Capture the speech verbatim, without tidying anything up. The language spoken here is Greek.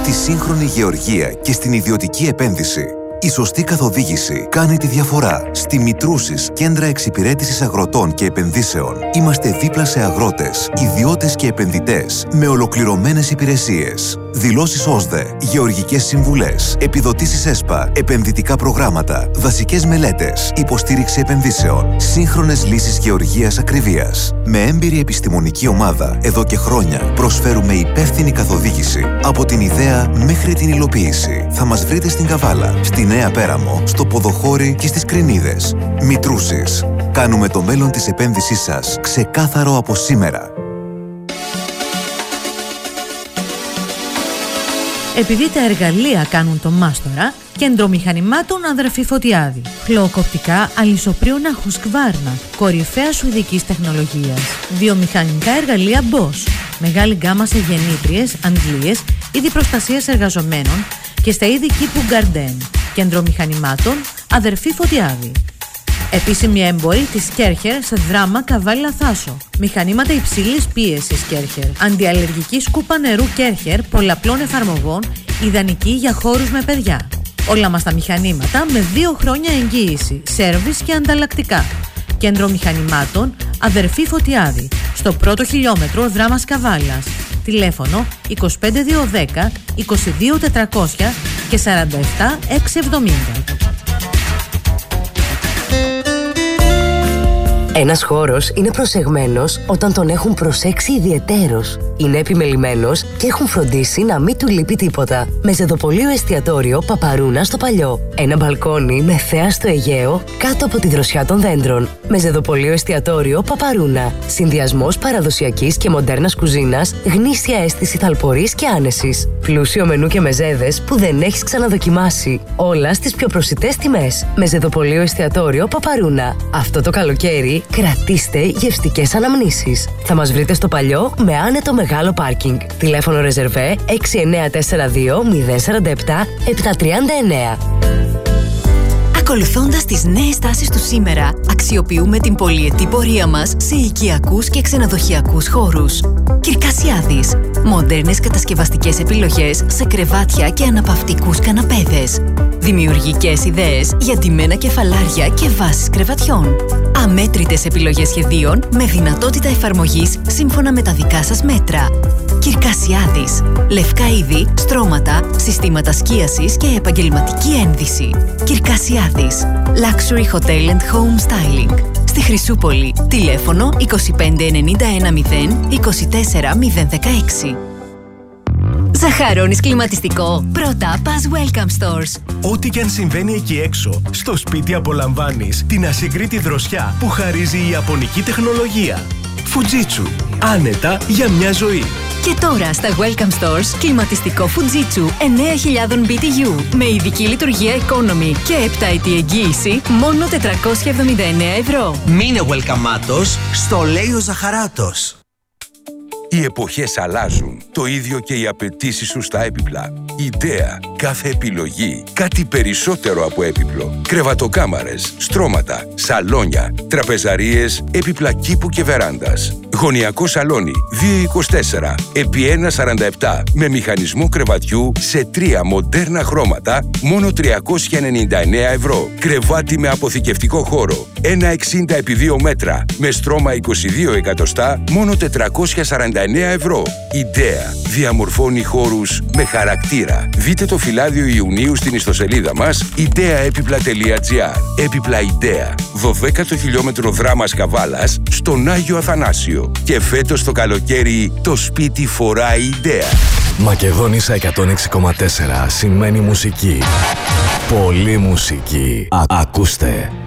Στη σύγχρονη γεωργία και στην ιδιωτική επένδυση, η σωστή καθοδήγηση κάνει τη διαφορά. Στη Μητρούσης Κέντρα Εξυπηρέτησης Αγροτών και Επενδύσεων είμαστε δίπλα σε αγρότες, ιδιώτες και επενδυτές με ολοκληρωμένες υπηρεσίες. Δηλώσεις ΩΣΔΕ, γεωργικές συμβουλές, επιδοτήσεις ΕΣΠΑ, επενδυτικά προγράμματα, δασικές μελέτες, υποστήριξη επενδύσεων, σύγχρονες λύσεις γεωργίας ακριβίας. Με έμπειρη επιστημονική ομάδα εδώ και χρόνια προσφέρουμε υπεύθυνη καθοδήγηση από την ιδέα μέχρι την υλοποίηση. Θα μας βρείτε στην Καβάλα, στη Νέα Πέραμο, στο Ποδοχώρι και στις Κρινίδες. Μητρούσης. Κάνουμε το μέλλον της επένδυσής σας ξεκάθαρο από σήμερα. Επειδή τα εργαλεία κάνουν το μάστορα, Κέντρο Μηχανημάτων Αδερφή Φωτιάδη. Χλωοκοπτικά αλυσοπρίωνα Husqvarna, κορυφαία σουηδικής τεχνολογίας. Βιομηχανικά εργαλεία Bosch. Μεγάλη γκάμα σε γεννήτριες, αντλίες, είδη προστασίας εργαζομένων και στα είδη κήπου Garden. Κέντρο Μηχανημάτων Αδερφή Φωτιάδη. Επίσημη έμπορη της Κέρχερ σε Δράμα, Καβάλα, Θάσο. Μηχανήματα υψηλής πίεσης Κέρχερ. Αντιαλλεργική σκούπα νερού Κέρχερ πολλαπλών εφαρμογών, ιδανική για χώρους με παιδιά. Όλα μας τα μηχανήματα με δύο χρόνια εγγύηση, σέρβις και ανταλλακτικά. Κέντρο Μηχανημάτων Αδερφή Φωτιάδη. Στο πρώτο χιλιόμετρο Δράμας Καβάλας. Τηλέφωνο είκοσι πέντε διακόσια δέκα, είκοσι δύο τετρακόσια και σαράντα επτά εξακόσια εβδομήντα. Ένας χώρος είναι προσεγμένος όταν τον έχουν προσέξει ιδιαιτέρως. Είναι επιμελημένος και έχουν φροντίσει να μην του λείπει τίποτα. Με ζεδοπολείο εστιατόριο Παπαρούνα στο Παλιό. Ένα μπαλκόνι με θέα στο Αιγαίο κάτω από τη δροσιά των δέντρων. Με ζεδοπολείο εστιατόριο Παπαρούνα. Συνδυασμός παραδοσιακής και μοντέρνας κουζίνας, γνήσια αίσθηση ταλπορής και άνεσης. Πλούσιο μενού και μεζέδες που δεν έχεις ξαναδοκιμάσει. Όλα στις πιο προσιτές τιμές. Με ζεδοπολείο εστιατόριο Παπαρούνα. Αυτό το καλοκαίρι κρατήστε γευστικές αναμνήσεις. Θα μας βρείτε στο Παλιό με άνετο μεγάλο πάρκινγκ. Τηλέφωνο ρεζερβέ έξι εννιά τέσσερα δύο μηδέν τέσσερα επτά επτά τρία εννιά. Ακολουθώντας τις νέες τάσεις του σήμερα, αξιοποιούμε την πολυετή πορεία μας σε οικιακούς και ξενοδοχειακούς χώρους. Κυρκασιάδης. Μοντέρνες κατασκευαστικές επιλογές σε κρεβάτια και αναπαυτικούς καναπέδες. Δημιουργικές ιδέες για ντυμένα κεφαλάρια και βάσεις κρεβατιών. Αμέτρητες επιλογές σχεδίων με δυνατότητα εφαρμογής σύμφωνα με τα δικά σας μέτρα. Κυρκασιάδης. Λευκά είδη, στρώματα, συστήματα σκίασης και επαγγελματική ένδυση. Κυρκασιάδης. Luxury Hotel and Home Styling. Στη Χρυσούπολη. Τηλέφωνο είκοσι πέντε ενενήντα ένα μηδέν είκοσι τέσσερα μηδέν δεκαέξι. Ζαχαρώνεις κλιματιστικό? Πρώτα πας Welcome Stores. Ό,τι και αν συμβαίνει εκεί έξω, στο σπίτι απολαμβάνεις την ασυγκρίτη δροσιά που χαρίζει η ιαπωνική τεχνολογία. Fujitsu. Άνετα για μια ζωή. Και τώρα στα Welcome Stores, κλιματιστικό Fujitsu εννέα χιλιάδες μπι τι γιου με ειδική λειτουργία economy και επτάετη εγγύηση μόνο τετρακόσια εβδομήντα εννέα ευρώ. Μείνε welcome-άτος, στο λέει ο Ζαχαράτος. Οι εποχές αλλάζουν, το ίδιο και οι απαιτήσεις σου στα έπιπλα. Ιδέα, κάθε επιλογή, κάτι περισσότερο από έπιπλο. Κρεβατοκάμαρες, στρώματα, σαλόνια, τραπεζαρίες, έπιπλα κήπου και βεράντας. Γωνιακό σαλόνι δύο είκοσι τέσσερα επί ένα σαράντα επτά με μηχανισμό κρεβατιού σε τρία μοντέρνα χρώματα μόνο τριακόσια ενενήντα εννέα ευρώ. Κρεβάτι με αποθηκευτικό χώρο ένα εξήντα επί δύο μέτρα με στρώμα είκοσι δύο εκατοστά μόνο τετρακόσια σαράντα εννέα ευρώ. Ιδέα διαμορφώνει χώρους με χαρακτήρα. Δείτε το φυλάδιο Ιουνίου στην ιστοσελίδα μας ιδέαέπιπλα τελεία τζι άρ. Έπιπλα Ιδέα. δωδέκατο χιλιόμετρο Δράμας Καβάλας στον Άγιο Αθανάσιο. Και φέτος το καλοκαίρι το σπίτι φοράει Ιδέα. Μακεδόνισσα εκατόν έξι κόμμα τέσσερα σημαίνει μουσική. Πολύ μουσική. Α, ακούστε.